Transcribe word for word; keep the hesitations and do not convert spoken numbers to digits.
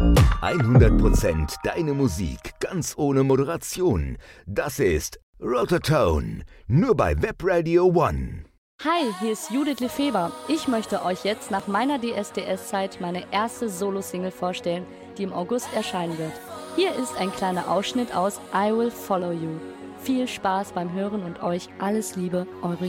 hundert Prozent deine Musik, ganz ohne Moderation. Das ist Rotatone, nur bei Webradio One. Hi, hier ist Judith Lefeber. Ich möchte euch jetzt nach meiner D S D S-Zeit meine erste Solo-Single vorstellen, die im August erscheinen wird. Hier ist ein kleiner Ausschnitt aus I Will Follow You. Viel Spaß beim Hören und euch alles Liebe, eure